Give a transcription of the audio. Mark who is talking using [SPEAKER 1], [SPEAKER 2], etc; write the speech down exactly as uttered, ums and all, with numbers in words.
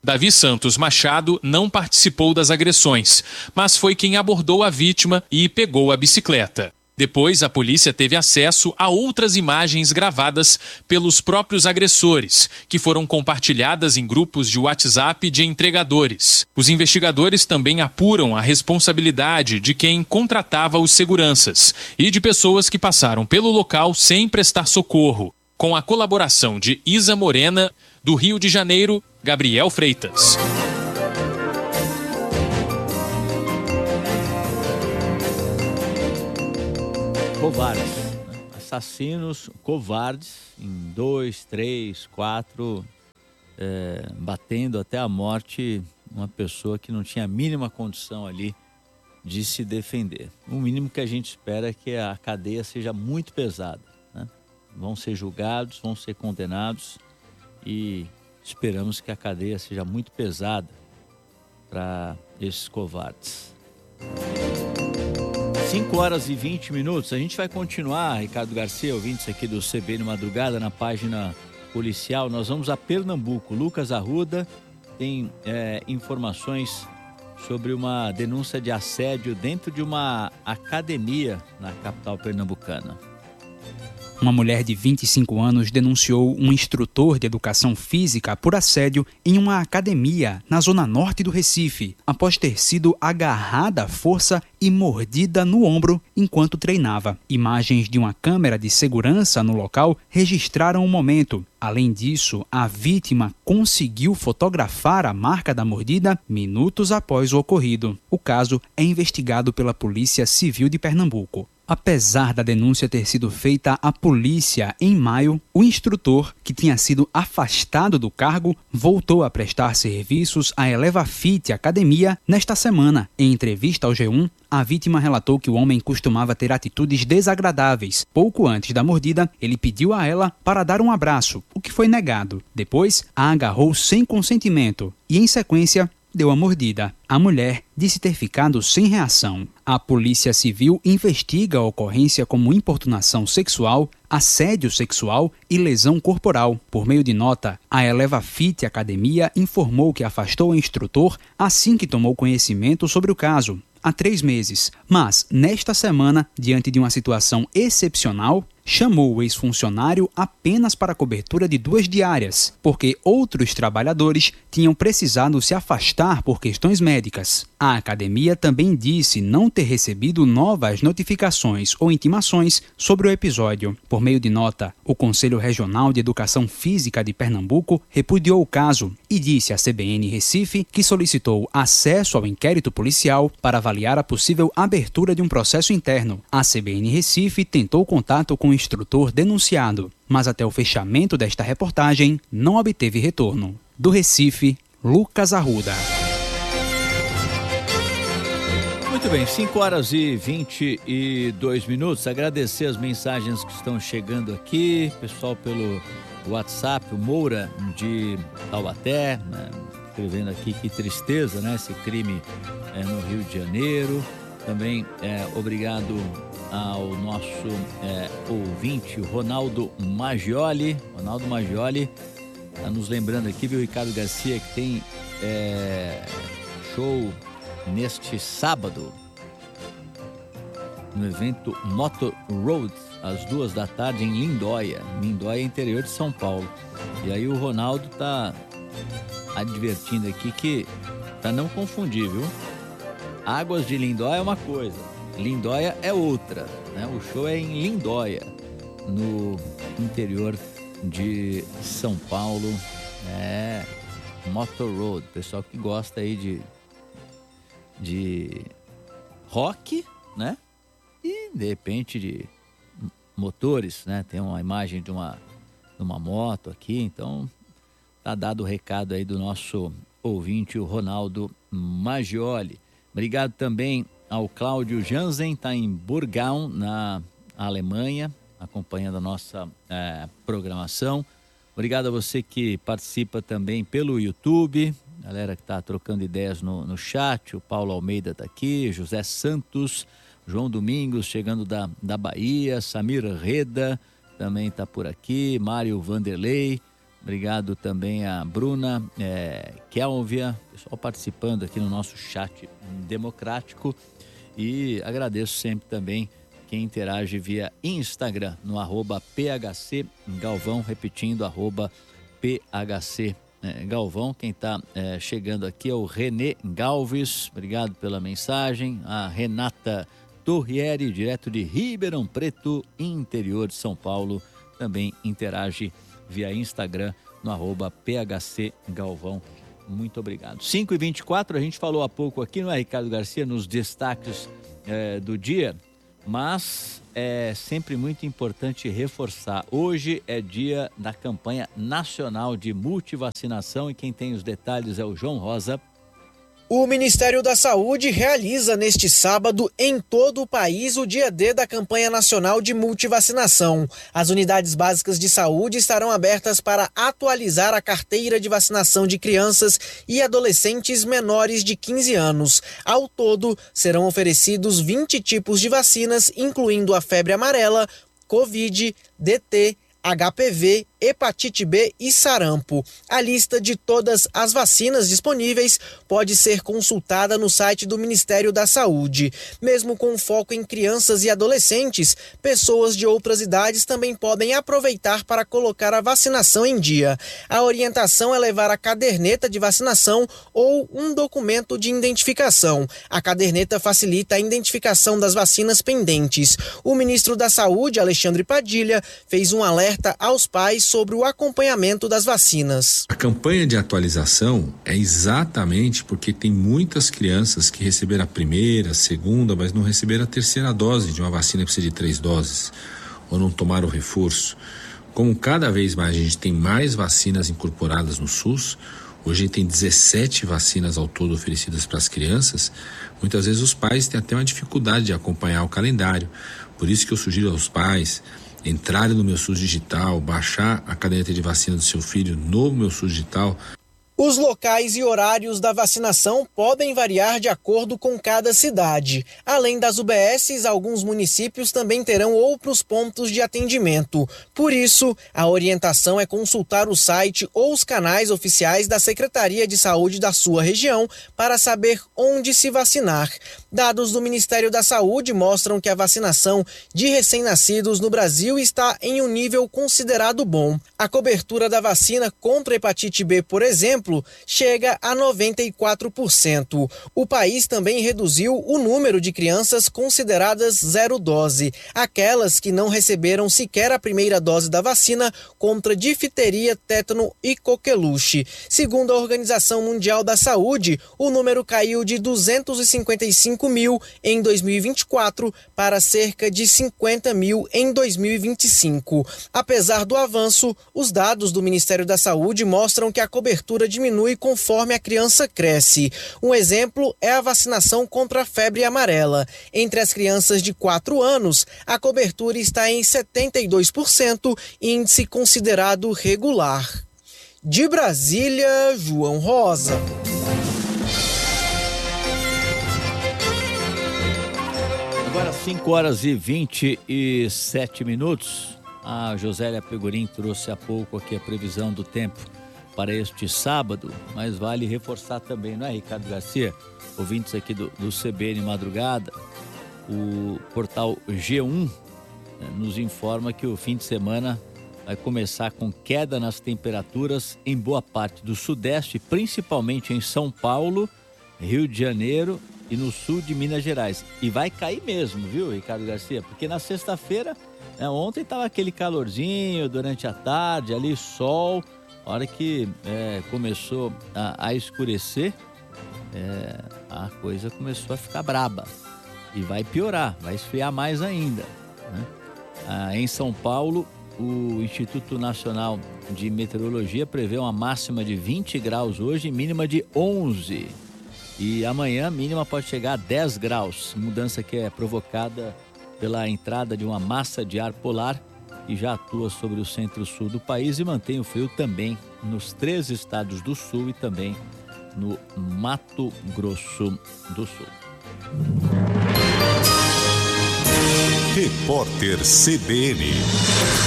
[SPEAKER 1] Davi Santos Machado não participou das agressões, mas foi quem abordou a vítima e pegou a bicicleta. Depois, a polícia teve acesso a outras imagens gravadas pelos próprios agressores, que foram compartilhadas em grupos de WhatsApp de entregadores. Os investigadores também apuram a responsabilidade de quem contratava os seguranças e de pessoas que passaram pelo local sem prestar socorro, com a colaboração de Isa Morena, do Rio de Janeiro, Gabriel Freitas.
[SPEAKER 2] Covardes, né? Assassinos covardes, em dois, três, quatro, é, batendo até a morte uma pessoa que não tinha a mínima condição ali de se defender. O mínimo que a gente espera é que a cadeia seja muito pesada, né? Vão ser julgados, vão ser condenados e esperamos que a cadeia seja muito pesada para esses covardes. cinco horas e vinte minutos, a gente vai continuar, Ricardo Garcia, ouvintes aqui do C B N Madrugada, na página policial. Nós vamos a Pernambuco. Lucas Arruda tem é, informações sobre uma denúncia de assédio dentro de uma academia na capital pernambucana.
[SPEAKER 3] Uma mulher de vinte e cinco anos denunciou um instrutor de educação física por assédio em uma academia na zona norte do Recife, após ter sido agarrada à força e mordida no ombro enquanto treinava. Imagens de uma câmera de segurança no local registraram o momento. Além disso, a vítima conseguiu fotografar a marca da mordida minutos após o ocorrido. O caso é investigado pela Polícia Civil de Pernambuco. Apesar da denúncia ter sido feita à polícia em maio, o instrutor, que tinha sido afastado do cargo, voltou a prestar serviços à Elevafit Academia nesta semana. Em entrevista ao G um, a vítima relatou que o homem costumava ter atitudes desagradáveis. Pouco antes da mordida, ele pediu a ela para dar um abraço, o que foi negado. Depois, a agarrou sem consentimento e, em sequência, deu a mordida. A mulher disse ter ficado sem reação. A Polícia Civil investiga a ocorrência como importunação sexual, assédio sexual e lesão corporal. Por meio de nota, a Elevafit Academia informou que afastou o instrutor assim que tomou conhecimento sobre o caso, há três meses. Mas, nesta semana, diante de uma situação excepcional, chamou o ex-funcionário apenas para a cobertura de duas diárias, porque outros trabalhadores tinham precisado se afastar por questões médicas. A academia também disse não ter recebido novas notificações ou intimações sobre o episódio. Por meio de nota, o Conselho Regional de Educação Física de Pernambuco repudiou o caso e disse à C B N Recife que solicitou acesso ao inquérito policial para avaliar a possível abertura de um processo interno. A C B N Recife tentou contato com o instrutor denunciado, mas até o fechamento desta reportagem não obteve retorno. Do Recife, Lucas Arruda.
[SPEAKER 2] Muito bem, cinco horas e vinte e dois minutos. Agradecer as mensagens que estão chegando aqui, pessoal pelo WhatsApp, o Moura de Taubaté, né, escrevendo aqui que tristeza, né, esse crime é, no Rio de Janeiro. Também é, obrigado ao nosso é, ouvinte, o Ronaldo Maggioli. Ronaldo Maggioli está nos lembrando aqui, viu, Ricardo Garcia, que tem é, show neste sábado no evento Motor Road, às duas da tarde, em Lindóia. Lindóia, interior de São Paulo. E aí o Ronaldo está advertindo aqui que, para não confundir, viu? Águas de Lindóia é uma coisa, Lindóia é outra, né? O show é em Lindóia, no interior de São Paulo. É Motor Road, pessoal que gosta aí de, de rock, né? E de repente de motores, né? Tem uma imagem de uma, de uma moto aqui, então tá dado o recado aí do nosso ouvinte, o Ronaldo Maggioli. Obrigado também ao Cláudio Jansen, está em Burgau, na Alemanha, acompanhando a nossa é, programação. Obrigado a você que participa também pelo YouTube, galera que está trocando ideias no, no chat. O Paulo Almeida está aqui, José Santos, João Domingos chegando da, da Bahia, Samir Reda também está por aqui, Mário Vanderlei, Obrigado também a Bruna, é, Kelvia, pessoal participando aqui no nosso chat democrático. E agradeço sempre também quem interage via Instagram, no arroba P H C Galvão, repetindo, arroba P H C Galvão. Quem está é, chegando aqui é o Renê Galves, obrigado pela mensagem. A Renata Torrieri, direto de Ribeirão Preto, interior de São Paulo, também interage via Instagram no arroba P H C Galvão. Muito obrigado. cinco e vinte e quatro, a gente falou há pouco aqui, não é, Ricardo Garcia, nos destaques é, do dia, mas é sempre muito importante reforçar. Hoje é dia da campanha nacional de multivacinação e quem tem os detalhes é o João Rosa.
[SPEAKER 4] O Ministério da Saúde realiza neste sábado em todo o país o dia D da campanha nacional de multivacinação. As unidades básicas de saúde estarão abertas para atualizar a carteira de vacinação de crianças e adolescentes menores de quinze anos. Ao todo, serão oferecidos vinte tipos de vacinas, incluindo a febre amarela, Covid, D T, H P V, hepatite B e sarampo. A lista de todas as vacinas disponíveis pode ser consultada no site do Ministério da Saúde. Mesmo com foco em crianças e adolescentes, pessoas de outras idades também podem aproveitar para colocar a vacinação em dia. A orientação é levar a caderneta de vacinação ou um documento de identificação. A caderneta facilita a identificação das vacinas pendentes. O ministro da Saúde, Alexandre Padilha, fez um alerta aos pais sobre o acompanhamento das vacinas.
[SPEAKER 5] A campanha de atualização é exatamente porque tem muitas crianças que receberam a primeira, a segunda, mas não receberam a terceira dose de uma vacina que precisa de três doses, ou não tomaram o reforço. Como cada vez mais a gente tem mais vacinas incorporadas no SUS, hoje a gente tem dezessete vacinas ao todo oferecidas para as crianças, muitas vezes os pais têm até uma dificuldade de acompanhar o calendário. Por isso que eu sugiro aos pais entrarem no Meu SUS Digital, baixar a caderneta de vacina do seu filho no Meu SUS Digital.
[SPEAKER 4] Os locais e horários da vacinação podem variar de acordo com cada cidade. Além das U B Ss, alguns municípios também terão outros pontos de atendimento. Por isso, a orientação é consultar o site ou os canais oficiais da Secretaria de Saúde da sua região para saber onde se vacinar. Dados do Ministério da Saúde mostram que a vacinação de recém-nascidos no Brasil está em um nível considerado bom. A cobertura da vacina contra a hepatite B, por exemplo, chega a noventa e quatro por cento. O país também reduziu o número de crianças consideradas zero dose, aquelas que não receberam sequer a primeira dose da vacina contra difteria, tétano e coqueluche. Segundo a Organização Mundial da Saúde, o número caiu de duzentos e cinquenta e cinco mil em dois mil e vinte e quatro para cerca de cinquenta mil em dois mil e vinte e cinco. Apesar do avanço, os dados do Ministério da Saúde mostram que a cobertura diminui conforme a criança cresce. Um exemplo é a vacinação contra a febre amarela. Entre as crianças de quatro anos, a cobertura está em setenta e dois por cento, índice considerado regular. De Brasília, João Rosa.
[SPEAKER 2] Agora cinco horas e vinte e sete minutos. A Josélia Pegorim trouxe há pouco aqui a previsão do tempo para este sábado, mas vale reforçar também, não é, Ricardo Garcia? Ouvintes aqui do, do C B N Madrugada, o portal G um né, nos informa que o fim de semana vai começar com queda nas temperaturas em boa parte do Sudeste, principalmente em São Paulo, Rio de Janeiro e no sul de Minas Gerais. E vai cair mesmo, viu, Ricardo Garcia? Porque na sexta-feira, né, ontem estava aquele calorzinho durante a tarde, ali sol. A hora que é, começou a, a escurecer, é, a coisa começou a ficar braba. E vai piorar, vai esfriar mais ainda, né? Ah, em São Paulo, o Instituto Nacional de Meteorologia prevê uma máxima de vinte graus hoje e mínima de onze. E amanhã a mínima pode chegar a dez graus. Mudança que é provocada pela entrada de uma massa de ar polar que já atua sobre o centro-sul do país e mantém o frio também nos três estados do sul e também no Mato Grosso do Sul.
[SPEAKER 6] Repórter C B N.